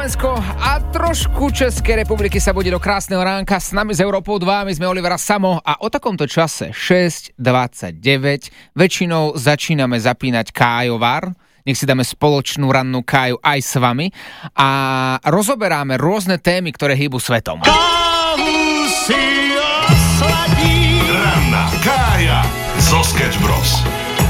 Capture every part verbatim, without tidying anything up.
Slovensko a trošku Českej republiky sa bude do krásneho ránka. S nami z Európou dva, my sme Oliver a Samo a o takomto čase šesť dvadsaťdeväť väčšinou začíname zapínať Kájovar. Nech si dáme spoločnú rannú Káju aj s vami a rozoberáme rôzne témy, ktoré hýbu svetom. Kávu si osladí. Ranná Kája zo Sketch Bros.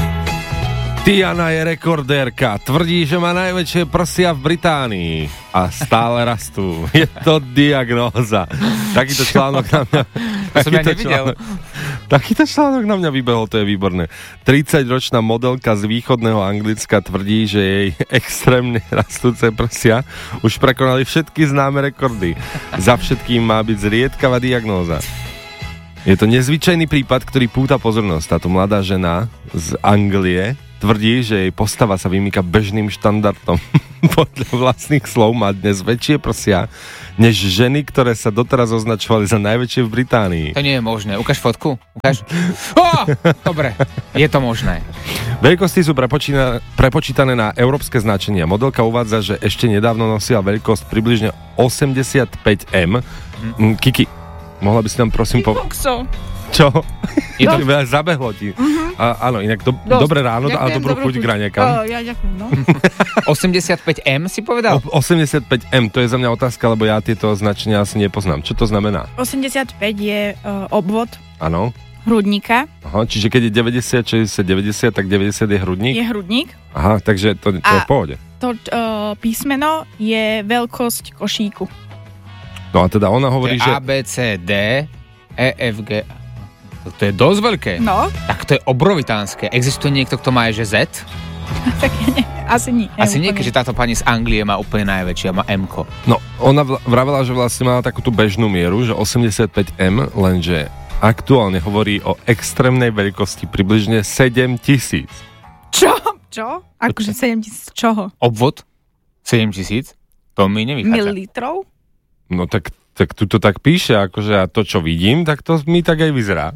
Tiana je rekordérka, tvrdí, že má najväčšie prsia v Británii a stále rastú. Je to diagnóza. Takýto článok na mňa... To som ja nevidel. Článok, takýto článok na mňa vybehol, to je výborné. tridsaťročná modelka z východného Anglicka tvrdí, že jej extrémne rastúce prsia už prekonali všetky známe rekordy. Za všetkým má byť zriedkavá diagnóza. Je to nezvyčajný prípad, ktorý púta pozornosť. Táto mladá žena z Anglie tvrdí, že jej postava sa vymýka bežným štandardom. Podľa vlastných slov má dnes väčšie prsia, než ženy, ktoré sa doteraz označovali za najväčšie v Británii. To nie je možné. Ukáž fotku. Ukáž. Oh, dobre, je to možné. Veľkosti sú prepočítané, prepočítané na európske značenia. Modelka uvádza, že ešte nedávno nosila veľkosť približne osemdesiatpäť em. Mm. Kiki, mohla by si nám prosím povedať? Čo? Je to... No. Zabehlo ti. Uh-huh. A, áno, inak do, dobré ráno a dobrú chuť k raňakám. Oh, ja ďakujem, no. osemdesiatpäť em si povedal? O, osemdesiatpäť em, to je za mňa otázka, lebo ja tieto značenia asi nepoznám. Čo to znamená? osemdesiatpäť je uh, obvod Áno. hrudníka. Aha, čiže keď je deväťdesiat, šesťdesiat, deväťdesiat, tak deväťdesiat je hrudník? Je hrudník. Aha, takže to, to je v pohode. To uh, písmeno je veľkosť košíku. No a teda ona hovorí, že... že... A, B, C, D, E, F, G... To je dosť veľké. No. Tak to je obrovitánske. Existuje niekto, kto má aj že Z? Tak nie, asi nie. Asi nie, keďže táto pani z Anglie má úplne najväčšia, má M-ko. No, ona vravela, že vlastne má takú tú bežnú mieru, že osemdesiatpäť em, lenže aktuálne hovorí o extrémnej veľkosti približne sedem tisíc. Čo? Čo? Akože sedem tisíc čoho? Obvod? sedem tisíc? To mi nevychádza. Mililitrov? No tak tak tu to tak píše, akože a to, čo vidím, tak to mi tak aj vyzerá.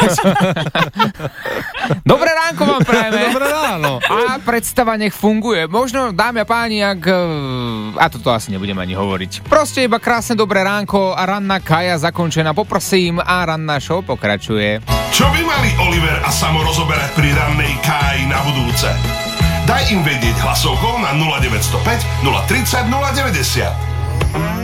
Dobré ránko vám prajeme. Dobré ráno. A predstava nech funguje. Možno, dámy a páni, ak... A toto asi nebudem ani hovoriť. Proste iba krásne dobré ránko a ranná Kája zakončená. Poprosím a ranná show pokračuje. Čo by mali Oliver a Samo rozoberať pri rannej Káji na budúce? Daj im vedieť hlasovkou na nula deväť nula päť, nula tri nula, nula deväťdesiat.